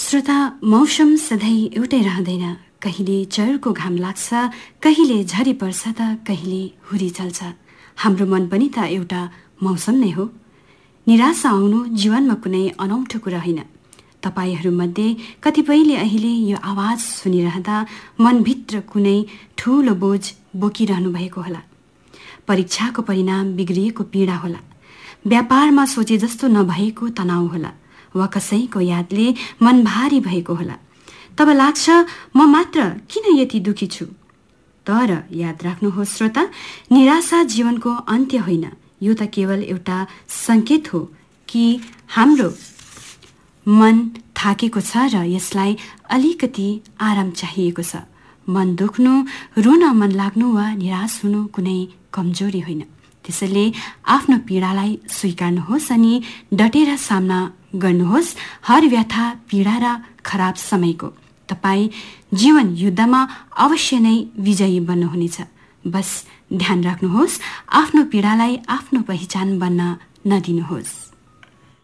श्रोता, मौसम सधैँ एउटै रहँदैन। कहिले चयरको घाम लाग्छ, कहिले झरी पर्छ त कहिले हुरी चल्छ। हाम्रो मन पनि त एउटा मौसम नै हो। निराशा आउनु जीवनमा कुनै अनौठो कुरा होइन। तपाईहरूमध्ये कतिपयले अहिले यो आवाज सुनिरहँदा मनभित्र कुनै ठूलो बोझ बोकिरहनु भएको होला। परीक्षाको परिणाम बिग्रिएको पीडा होला, व्यापारमा सोचे जस्तो नभएको तनाव होला, वा कसैको यादले मन भारी भएको होला। तब लाग्छ म मात्र किन यति दुखी छु। तर याद राख्नुहोस् श्रोता, निराशा जीवनको अन्त्य होइन। यो त केवल एउटा संकेत हो कि हाम्रो मन थाकेको छ र यसलाई अलिकति आराम चाहिएको छ। मन दुख्नु, रुन मन लाग्नु वा निराश हुनु कुनै कमजोरी होइन। त्यसैले आफ्नो पीडालाई स्वीकार्नुहोस् अनि डटेर सामना गर्नुहोस् हर व्यथा, पीडा र खराब समयको। तपाईँ जीवन युद्धमा अवश्य नै विजयी बन्नुहुनेछ। बस ध्यान राख्नुहोस्, आफ्नो पीडालाई आफ्नो पहिचान बन्न नदिनुहोस्।